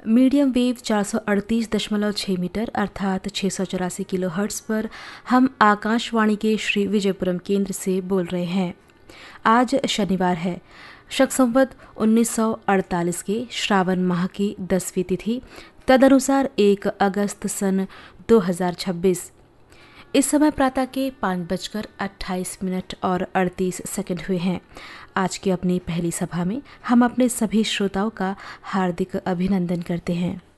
Medium wave 438.6 metre अर्थात 684 kilo hertz पर हम आकाशवाणी के श्री विजयपुरम केंद्र से बोल रहे हैं। आज शनिवार है, शक संवत 1948 के श्रावण माह की 10वीं तिथि, तदनुसार 1 अगस्त सन 2026। इस समय प्रातः के 5:28 और 38 सेकंड हुए हैं। आज की अपनी पहली सभा में हम अपने सभी श्रोताओं का हार्दिक अभिनंदन करते हैं।